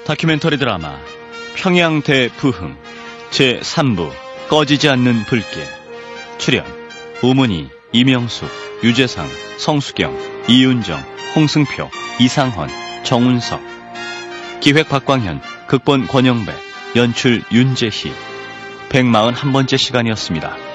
다큐멘터리 드라마 평양 대부흥 제3부 꺼지지 않는 불길. 출연 오문희, 이명숙, 유재상, 성수경, 이윤정, 홍승표, 이상헌, 정운석. 기획 박광현, 극본 권영배, 연출 윤재희. 141번째 시간이었습니다.